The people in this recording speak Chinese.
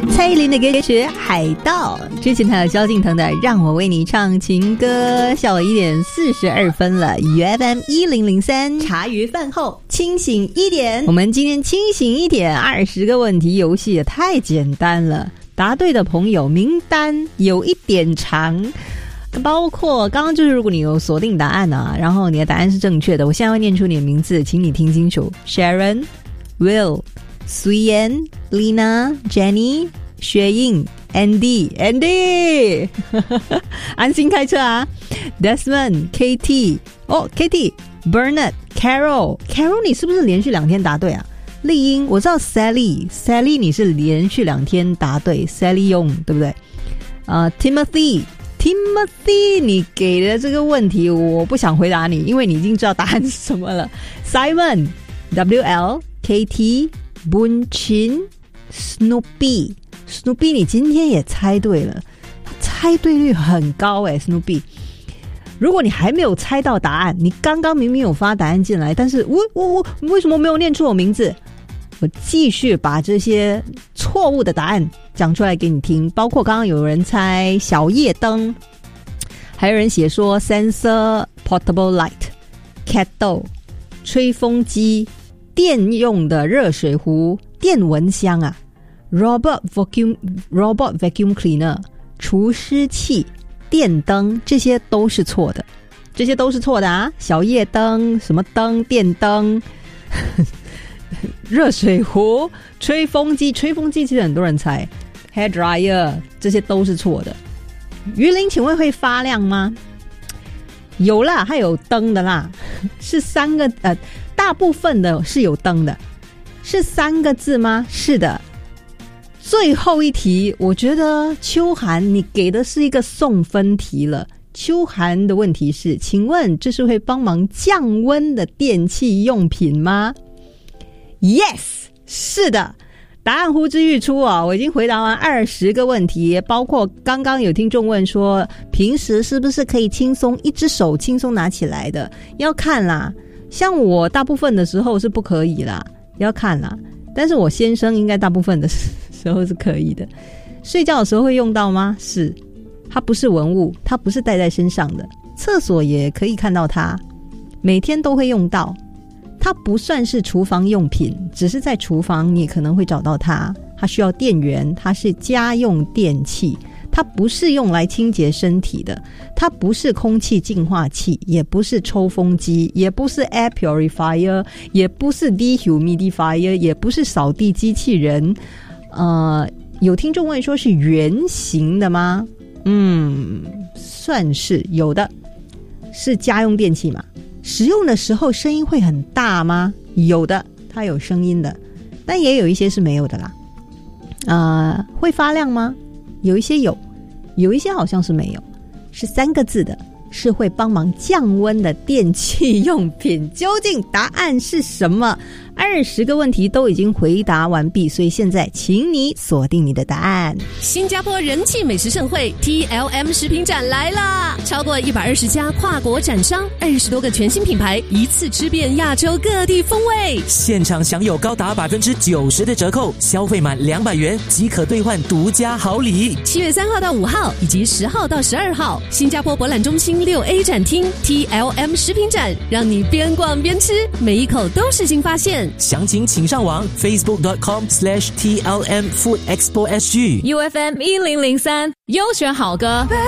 蔡依林的歌曲《海盗》，之前还有萧敬腾的《让我为你唱情歌》。下午1:42了，UFM 1003，茶余饭后清醒一点。我们今天清醒一点，20个问题游戏也太简单了，答对的朋友名单有一点长。包括刚刚就是如果你有锁定答案啊，然后你的答案是正确的，我现在会念出你的名字，请你听清楚。 Sharon, Will, Suyen, Lina, Jenny, 薛英 Andy 安心开车啊。 Desmond, Katie, Katie, Bernard, Carol 你是不是连续2天答对啊？丽英，我知道 Sally 你是连续2天答对， Sally 用对不对？Timothy 你给的这个问题我不想回答你，因为你已经知道答案是什么了。 Simon, WL, KT, Bunchin, Snoopy 你今天也猜对了，猜对率很高Snoopy。 如果你还没有猜到答案，你刚刚明明有发答案进来，但是我为什么没有念出我名字？我继续把这些错误的答案讲出来给你听，包括刚刚有人猜小夜灯，还有人写说 sensor portable light kettle 吹风机，电用的热水壶，电蚊香啊 robot vacuum cleaner 除湿器，电灯，这些都是错的，啊！小夜灯，什么灯，电灯热水壶，吹风机其实很多人猜 hair dryer， 这些都是错的。鱼鳞请问会发亮吗？有啦，它有灯的啦，是3个大部分的是有灯的，是3个字吗？是的。最后一题，我觉得秋涵你给的是一个送分题了。秋涵的问题是，请问这是会帮忙降温的电器用品吗？ Yes， 是的，答案呼之欲出啊！我已经回答完20个问题，包括刚刚有听众问说，平时是不是可以一只手轻松拿起来的？要看啦，像我大部分的时候是不可以啦，要看啦。但是我先生应该大部分的时候是可以的。睡觉的时候会用到吗？是，它不是文物，它不是带在身上的。厕所也可以看到它，每天都会用到。它不算是厨房用品，只是在厨房你可能会找到它。它需要电源，它是家用电器，它不是用来清洁身体的，它不是空气净化器，也不是抽风机，也不是 air purifier， 也不是 dehumidifier， 也不是扫地机器人。有听众问说是圆形的吗？算是有的，是家用电器嘛。使用的时候声音会很大吗？有的，它有声音的，但也有一些是没有的啦。会发亮吗？有一些有一些好像是没有，是3个字的，是会帮忙降温的电器用品。究竟答案是什么？20个问题都已经回答完毕，所以现在请你锁定你的答案。 新加坡人气美食盛会 TLM 食品展来啦！超过120家跨国展商，20多个全新品牌，一次吃遍亚洲各地风味。 现场享有高达90%的折扣，消费满200元即可兑换独家好礼。 7月3号到5号以及10号到12号，新加坡博览中心6A 展厅 TLM 食品展，让你边逛边吃，每一口都是新发现。 详情请上网 facebook.com/TLM Food Expo SG。 UFM 1003优选好歌。